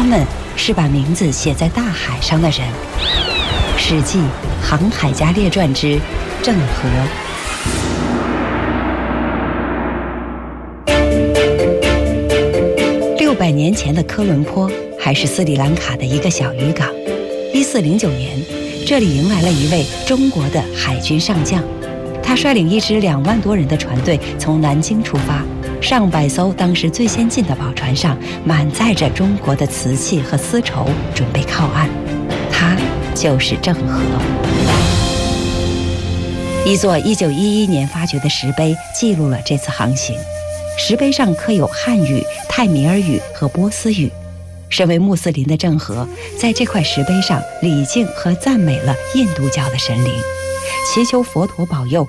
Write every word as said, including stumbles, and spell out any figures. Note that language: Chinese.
们是把名字写在大海上的人。《史记·航海家列传》之郑和。六百年前的科伦坡还是斯里兰卡的一个小渔港。一四零九年，这里迎来了一位中国的海军上将，他率领一支两万多人的船队从南京出发，上百艘当时最先进的宝船上满载着中国的瓷器和丝绸，准备靠岸。他就是郑和。一座一九一一年发掘的石碑记录了这次航行，石碑上刻有汉语、泰米尔语和波斯语。身为穆斯林的郑和在这块石碑上礼敬和赞美了印度教的神灵，祈求佛陀保佑